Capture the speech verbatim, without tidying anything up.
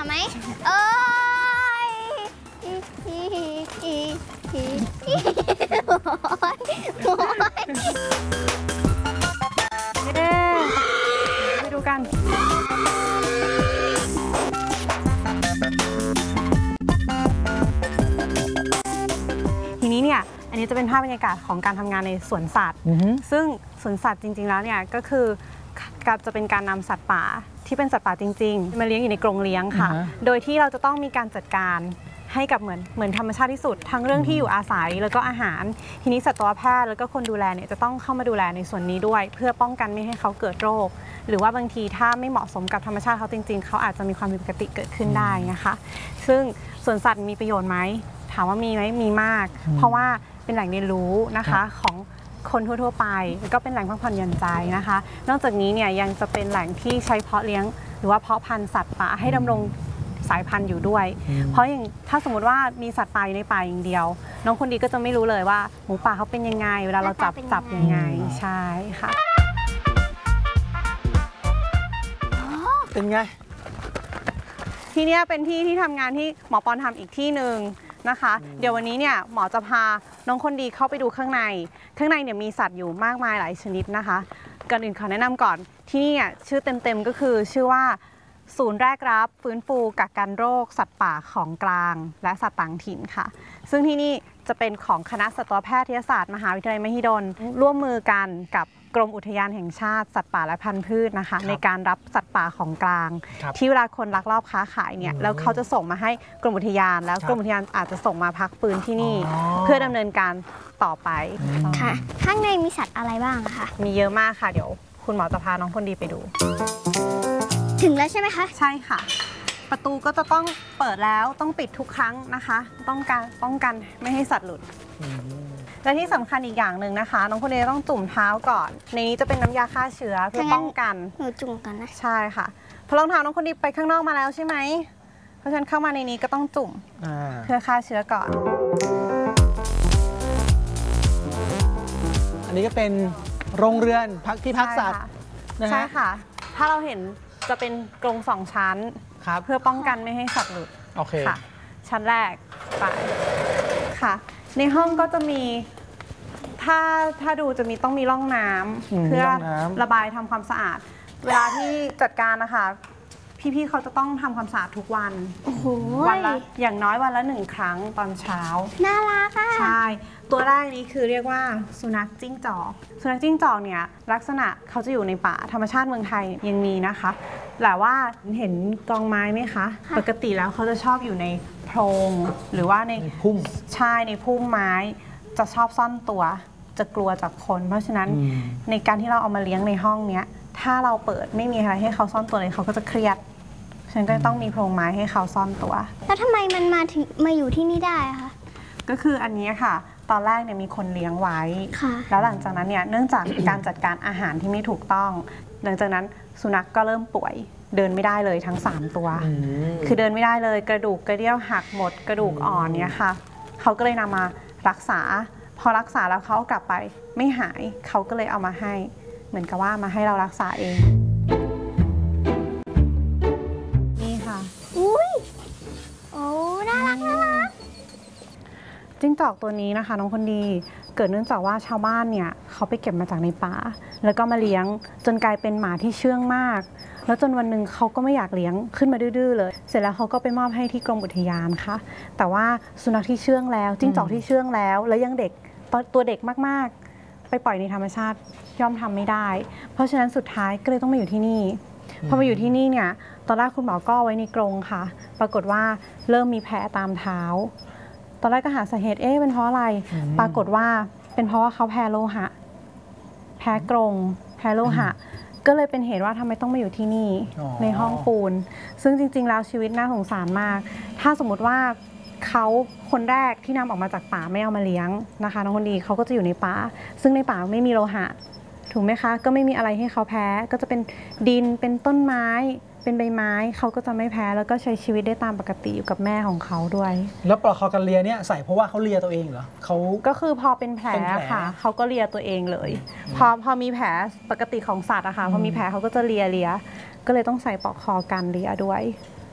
ไหมเอ้ยเย้ไปดูกันทีนี้เนี่ยอันนี้จะเป็นภาพบรรยากาศของการทำงานในสวนสัตว์ซึ่งสวนสัตว์จริงๆแล้วเนี่ยก็คือจะเป็นการนำสัตว์ป่าที่เป็นสัตว์ป่าจริงๆมาเลี้ยงอยู่ในกรงเลี้ยงค่ะโดยที่เราจะต้องมีการจัดการให้กับเหมือนเหมือนธรรมชาติที่สุดทั้งเรื่องที่อยู่อาศัยแล้วก็อาหารทีนี้สัตวแพทย์แล้วก็คนดูแลเนี่ยจะต้องเข้ามาดูแลในส่วนนี้ด้วยเพื่อป้องกันไม่ให้เขาเกิดโรคหรือว่าบางทีถ้าไม่เหมาะสมกับธรรมชาติเขาจริงๆเขาอาจจะมีความผิดปกติเกิดขึ้นได้นะคะซึ่งสวนสัตว์มีประโยชน์ไหมถามว่ามีไหมมีมากเพราะว่าเป็นแหล่งเรียนรู้นะคะของคนทั่วๆไปแล้วก็เป็นแหล่งพักผ่อนหย่อนใจนะคะนอกจากนี้เนี่ยยังจะเป็นแหล่งที่ใช้เพาะเลี้ยงหรือว่าเพาะพันธุ์สัตว์ป่าให้ดำรงสายพันธุ์อยู่ด้วยเพราะอย่างถ้าสมมติว่ามีสัตว์ป่าอยู่ในป่าอย่างเดียวน้องคนดีก็จะไม่รู้เลยว่าหมูป่าเขาเป็นยังไงเวลาเราจับจับยังไงใช่ค่ะเป็นไงที่นี่เป็นที่ที่ทำงานที่หมอปอนทำอีกที่หนึ่งนะคะเดี๋ยววันนี้เนี่ยหมอจะพาน้องคนดีเข้าไปดูข้างในข้างในเนี่ยมีสัตว์อยู่มากมายหลายชนิดนะคะก่อนอื่นขอแนะนำก่อนที่นี่เนี่ยชื่อเต็มๆก็คือชื่อว่าศูนย์แรกรับฟื้นฟูกักกันโรคสัตว์ป่าของกลางและสัตว์ต่างถิ่นค่ะซึ่งที่นี่จะเป็นของคณะสัตวแพทยศาสตร์มหาวิทยาลัยมหิดลร่วมมือกันกับกรมอุทยานแห่งชาติสัตว์ป่าและพันธุ์พืชนะคะในการรับสัตว์ป่าของกลางที่เวลาคนลักลอบค้าขายเนี่ยแล้วเขาจะส่งมาให้กรมอุทยานแล้วกรมอุทยานอาจจะส่งมาพักฟื้นที่นี่เพื่อดำเนินการต่อไปค่ะข้างในมีสัตว์อะไรบ้างคะมีเยอะมากค่ะเดี๋ยวคุณหมอจะพาน้องคนดีไปดูถึงแล้วใช่ไหมคะใช่ค่ะประตูก็จะต้องเปิดแล้วต้องปิดทุกครั้งนะคะต้องการป้องกันไม่ให้สัตว์หลุดและที่สำคัญอีกอย่างหนึ่งนะคะน้องคนดีต้องจุ่มเท้าก่อนในนี้จะเป็นน้ำยาฆ่าเชื้อเพื่อป้องกันหนูจุ่มกันนะใช่ค่ะเพราะรองเท้าน้องคนดีไปข้างนอกมาแล้วใช่ไหมเพราะฉะนั้นเข้ามาในนี้ก็ต้องจุ่มเพื่อฆ่าเชื้อก่อนอันนี้ก็เป็นโรงเรือนพักที่พักสัตว์ใช่ค่ะถ้าเราเห็นจะเป็นกรงสองชั้นเพื่อป้องกันไม่ให้สัตว์หลุดโอเคค่ะชั้นแรกไปค่ะในห้องก็จะมีถ้าถ้าดูจะมีต้องมีร่องน้ำเพื่อระบายทำความสะอาดเวลาที่จัดการนะคะพี่ๆเขาจะต้องทำความสะอาดทุกวันวันละอย่างน้อยวันละหนึ่งครั้งตอนเช้าน่ารักอ่ะใช่ตัวแรกนี้คือเรียกว่าสุนัขจิ้งจอกสุนัขจิ้งจอกเนี่ยลักษณะเขาจะอยู่ในป่าธรรมชาติเมืองไทยยังมีนะคะแต่ว่าเห็นกองไม้ไหมคะปกติแล้วเขาจะชอบอยู่ในโพรงหรือว่าในพุ่มใช่ในพุ่มไม้จะชอบซ่อนตัวจะกลัวจากคนเพราะฉะนั้นในการที่เราเอามาเลี้ยงในห้องเนี้ยถ้าเราเปิดไม่มีอะไรให้เขาซ่อนตัวเลยเขาก็จะเครียดฉันก็ต้องมีโพรงไม้ให้เขาซ่อนตัวแล้วทำไมมันมาถึงมาอยู่ที่นี่ได้คะก็คืออันนี้ค่ะตอนแรกเนี่ยมีคนเลี้ยงไว้แล้วหลังจากนั้นเนี่ยเนื่องจากการจัดการอาหารที่ไม่ถูกต้องหลังจากนั้นสุนัขก็เริ่มป่วยเดินไม่ได้เลยทั้งสามตัวคือเดินไม่ได้เลยกระดูกกระเดี่ยวหักหมดกระดูกอ่อนเนี่ยค่ะเขาก็เลยนำมารักษาพอรักษาแล้วเขากลับไปไม่หายเขาก็เลยเอามาให้เหมือนกับว่ามาให้เรารักษาเองนี่ค่ะอุ้ยโอ้น่ารักน่ารักจิ้งจอกตัวนี้นะคะน้องคนดีเกิดเนื่องจากว่าชาวบ้านเนี่ยเขาไปเก็บมาจากในป่าแล้วก็มาเลี้ยงจนกลายเป็นหมาที่เชื่องมากแล้วจนวันหนึ่งเขาก็ไม่อยากเลี้ยงขึ้นมาดื้อๆเลยเสร็จแล้วเขาก็ไปมอบให้ที่กรมอุทยานค่ะแต่ว่าสุนัขที่เชื่องแล้วจิ้งจอกที่เชื่องแล้วแล้วยังเด็กตัวเด็กมากๆไปปล่อยในธรรมชาติย่อมทำไม่ได้เพราะฉะนั้นสุดท้ายก็เลยต้องมาอยู่ที่นี่พอมาอยู่ที่นี่เนี่ยตอนแรกคุณหมอก็ไว้ในกรงค่ะปรากฏว่าเริ่มมีแผลตามเท้าตอนแรกก็หาสาเหตุเอ๊ะเป็นเพราะอะไรปรากฏว่าเป็นเพราะว่าเขาแพ้โลหะแพ้กรงแพ้โลหะก็เลยเป็นเหตุว่าทำไมต้องมาอยู่ที่นี่ในห้องปูนซึ่งจริงๆแล้วชีวิตน่าสงสารมากถ้าสมมติว่าเขาคนแรกที่นำออกมาจากป่าไม่เอามาเลี้ยงนะคะน้องคนดีเขาก็จะอยู่ในป่าซึ่งในป่าไม่มีโลหะถูกไหมคะก็ไม่มีอะไรให้เขาแพ้ก็จะเป็นดินเป็นต้นไม้เป็นใบไม้เขาก็จะไม่แพ้แล้วก็ใช้ชีวิตได้ตามปกติอยู่กับแม่ของเขาด้วยแล้วปลอกคอกันเลียเนี่ยใส่เพราะว่าเขาเลียตัวเองเหรอเขาก็คือพอเป็นแผลค่ะเขาก็เลียตัวเองเลยพอพอมีแผลปกติของสัตว์อะค่ะพอมีแผลเขาก็จะเลียเลียก็เลยต้องใส่ปลอกคอกันเลียด้วย